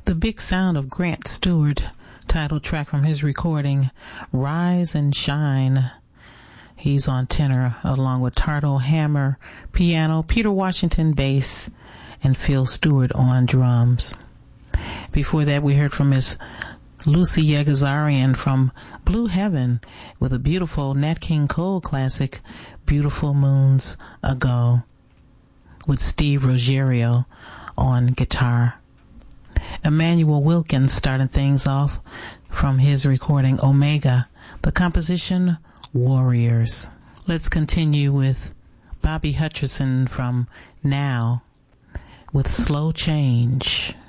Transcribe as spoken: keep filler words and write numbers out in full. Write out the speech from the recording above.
The Big Sound of Grant Stewart, title track from his recording, Rise and Shine. He's on tenor, along with Tardo Hammer, piano, Peter Washington, bass, and Phil Stewart on drums. Before that, we heard from Miss Lucy Yegazarian from Blue Heaven with a beautiful Nat King Cole classic, Beautiful Moons Ago, with Steve Ruggiero on guitar. Emmanuel Wilkins starting things off from his recording Omega, the composition Warriors. Let's continue with Bobby Hutcherson from Now with Slow Change.